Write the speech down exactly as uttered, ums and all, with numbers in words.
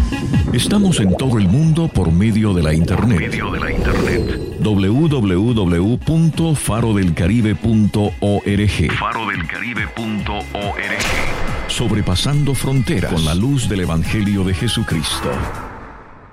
Estamos en todo el mundo por medio de la internet. Por medio de la internet. doble u doble u doble u punto faro del caribe punto org. faro del caribe punto org. Sobrepasando fronteras con la luz del Evangelio de Jesucristo.